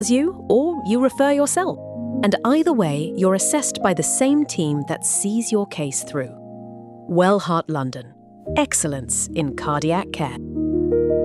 you or you refer yourself. And either way, you're assessed by the same team that sees your case through. Wellheart London. Excellence in cardiac care.